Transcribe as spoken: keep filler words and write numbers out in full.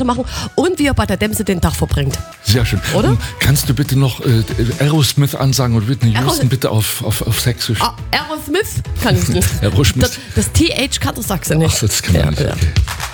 Sachen machen und wie er bei der Dämse den Tag verbringt. Sehr schön. Oder? Und kannst du bitte noch äh, Aerosmith ansagen oder Whitney Aeros- Houston bitte auf, auf, auf Sächsisch? Ah, Aerosmith kann ich nicht. Aerosmith. Das, das T H kann der Sachse nicht. Ach, das kann man Ja, nicht. ja. Okay.